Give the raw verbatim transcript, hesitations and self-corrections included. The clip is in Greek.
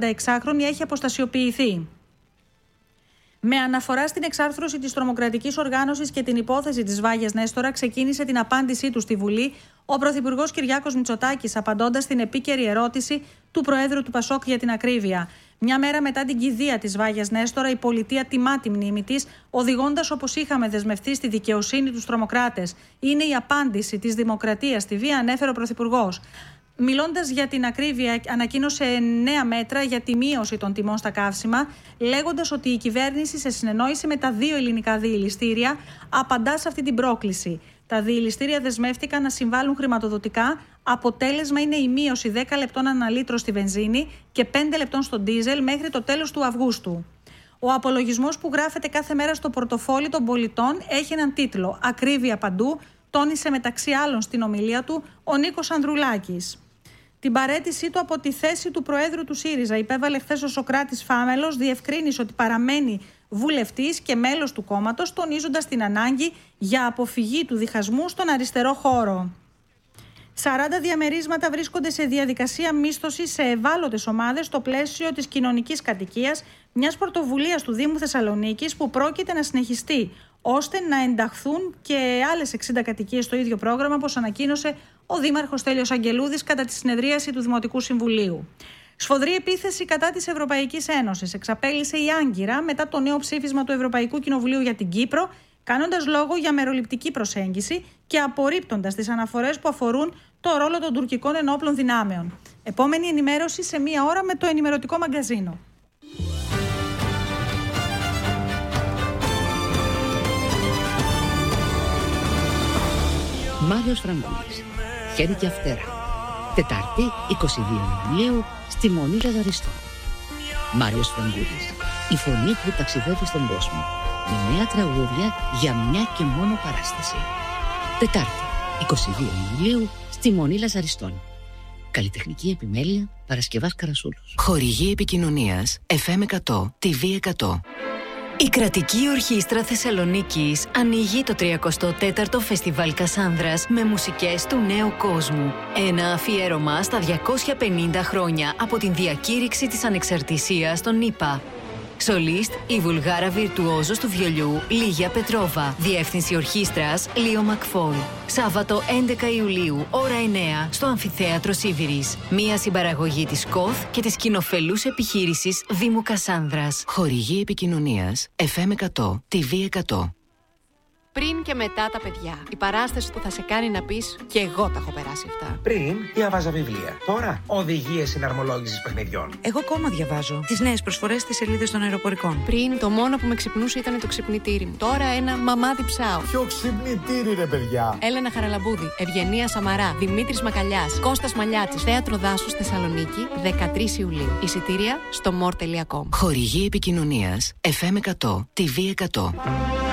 σαρανταεξάχρονη έχει αποστασιοποιηθεί. Με αναφορά στην εξάρθρωση της τρομοκρατικής οργάνωσης και την υπόθεση της Βάγιας Νέστορα, ξεκίνησε την απάντησή του στη Βουλή ο Πρωθυπουργός Κυριάκος Μητσοτάκης, απαντώντας στην επίκαιρη ερώτηση του Προέδρου του Πασόκ για την ακρίβεια. Μια μέρα μετά την κηδεία της Βάγιας Νέστορα, η πολιτεία τιμά τη μνήμη της, οδηγώντας όπως είχαμε δεσμευτεί στη δικαιοσύνη τους τρομοκράτες. Είναι η απάντηση της δημοκρατίας στη βία, ανέφερε ο Πρωθυπουργός. Μιλώντας για την ακρίβεια, ανακοίνωσε νέα μέτρα για τη μείωση των τιμών στα καύσιμα, λέγοντας ότι η κυβέρνηση, σε συνεννόηση με τα δύο ελληνικά διηλιστήρια, απαντά σε αυτή την πρόκληση. Τα διηλιστήρια δεσμεύτηκαν να συμβάλλουν χρηματοδοτικά. Αποτέλεσμα είναι η μείωση δέκα λεπτών ανά λίτρο στη βενζίνη και πέντε λεπτών στο ντίζελ μέχρι το τέλος του Αυγούστου. Ο απολογισμός που γράφεται κάθε μέρα στο πορτοφόλι των πολιτών έχει έναν τίτλο «Ακρίβεια παντού», τόνισε μεταξύ άλλων στην ομιλία του ο Νίκος Ανδρουλάκης. Την παραίτησή του από τη θέση του Προέδρου του ΣΥΡΙΖΑ υπέβαλε χθες ο Σωκράτης Φάμελος, διευκρίνησε ότι παραμένει βουλευτής και μέλος του κόμματος, τονίζοντας την ανάγκη για αποφυγή του διχασμού στον αριστερό χώρο. σαράντα διαμερίσματα βρίσκονται σε διαδικασία μίσθωσης σε ευάλωτες ομάδες στο πλαίσιο της κοινωνικής κατοικίας, μιας πρωτοβουλίας του Δήμου Θεσσαλονίκης που πρόκειται να συνεχιστεί, ώστε να ενταχθούν και άλλες εξήντα κατοικίες στο ίδιο πρόγραμμα, όπως ανακοίνωσε ο Δήμαρχος Τέλειος Αγγελούδης κατά τη συνεδρίαση του Δημοτικού Συμβουλίου. Σφοδρή επίθεση κατά της Ευρωπαϊκής Ένωσης εξαπέλυσε η Άγκυρα μετά το νέο ψήφισμα του Ευρωπαϊκού Κοινοβουλίου για την Κύπρο, κάνοντας λόγο για μεροληπτική προσέγγιση και απορρίπτοντας τις αναφορές που αφορούν το ρόλο των τουρκικών ενόπλων δυνάμεων. Επόμενη ενημέρωση σε μία ώρα με το ενημερωτικό μαγκαζίνο. Μάριος Φραγκούλης, χέρι και αυτέρα. Τετάρτη, είκοσι δύο Ιουλίου, στη Μονή Λαζαριστών. Μάριος Φραγκούλης, η φωνή που ταξιδεύει στον κόσμο, με νέα τραγούδια για μια και μόνο παράσταση. Τετάρτη, είκοσι δύο Ιουλίου, στη Μονή Λαζαριστών. Καλλιτεχνική επιμέλεια Παρασκευάς Καρασούλος. Χορηγή επικοινωνίας εφ εμ εκατό, τι βι εκατό. Η Κρατική Ορχήστρα Θεσσαλονίκης ανοίγει το τριακοστό τέταρτο Φεστιβάλ Κασάνδρας με μουσικές του νέου κόσμου. Ένα αφιέρωμα στα διακόσια πενήντα χρόνια από την διακήρυξη της ανεξαρτησίας των ΗΠΑ. Σολίστ, η Βουλγάρα βιρτουόζος του βιολιού Λίγια Πετρόβα. Διεύθυνση ορχήστρας Λίο Μακφόλ. Σάββατο έντεκα Ιουλίου, ώρα εννέα, στο Αμφιθέατρο Σίβηρης. Μία συμπαραγωγή της ΚΟΘ και της κοινοφελούς επιχείρησης Δήμου Κασάνδρας. Χορηγή επικοινωνίας εφ εμ εκατό, τι βι εκατό. Πριν και μετά τα παιδιά. Η παράσταση που θα σε κάνει να πεις «και εγώ τα έχω περάσει αυτά». Πριν διάβαζα βιβλία. Τώρα οδηγίες συναρμολόγησης παιχνιδιών. Εγώ ακόμα διαβάζω τις νέες προσφορές στις σελίδες των αεροπορικών. Πριν το μόνο που με ξυπνούσε ήταν το ξυπνητήρι μου. Τώρα ένα μαμάδι ψάω. Ποιο ξυπνητήρι, ρε παιδιά. Έλενα Χαραλαμπούδη, Ευγενία Σαμαρά, Δημήτρης Μακαλιάς, Κώστας Μαλιάτσης. Θέατρο Δάσους Θεσσαλονίκη, δεκατρείς Ιουλίου. Εισιτήρια στο μορ τελεία κομ. Χορηγή επικοινωνίας εφ εμ εκατό, τι βι εκατό.